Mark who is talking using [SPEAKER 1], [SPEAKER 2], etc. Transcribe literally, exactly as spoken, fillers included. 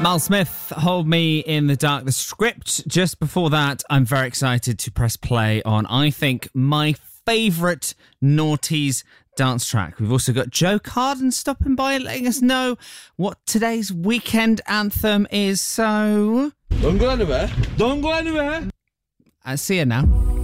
[SPEAKER 1] Mal Smith, Hold Me in the Dark. The script just before that, I'm very excited to press play on, I think, my favourite noughties dance track. We've also got Joe Carden stopping by and letting us know what today's weekend anthem is. So...
[SPEAKER 2] Don't go anywhere. Don't go anywhere.
[SPEAKER 1] I see you now.